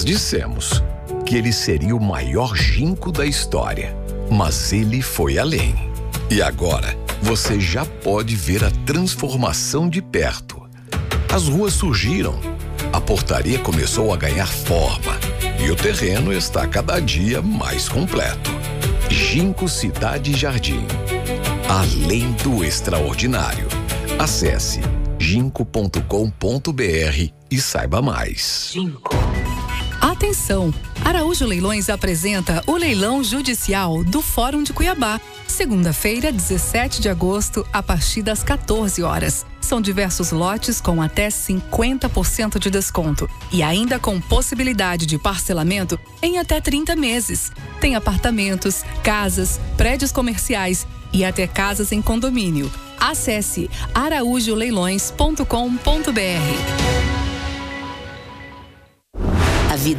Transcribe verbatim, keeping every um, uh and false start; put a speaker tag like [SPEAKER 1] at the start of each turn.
[SPEAKER 1] Nós dissemos que ele seria o maior ginkgo da história, mas ele foi além. E agora, você já pode ver a transformação de perto. As ruas surgiram, a portaria começou a ganhar forma e o terreno está cada dia mais completo. Ginkgo Cidade e Jardim. Além do extraordinário. Acesse ginkgo ponto com ponto br e saiba mais.
[SPEAKER 2] Ginkgo.
[SPEAKER 3] Atenção! Araújo Leilões apresenta o leilão judicial do Fórum de Cuiabá. Segunda-feira, dezessete de agosto, a partir das quatorze horas. São diversos lotes com até cinquenta por cento de desconto e ainda com possibilidade de parcelamento em até trinta meses. Tem apartamentos, casas, prédios comerciais e até casas em condomínio. Acesse araújo leilões ponto com ponto br.